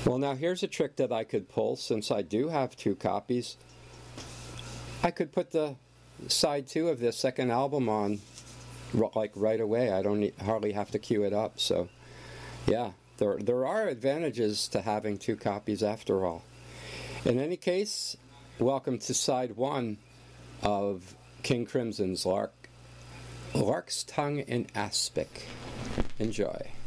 Well, now here's a trick that I could pull. Since I do have 2 copies, I could put the side 2 of the second album on like right away. I don't hardly have to queue it up. So yeah, there are advantages to having 2 copies after all. In any case, welcome to side 1 of King Crimson's Lark's Tongue in Aspic. Enjoy.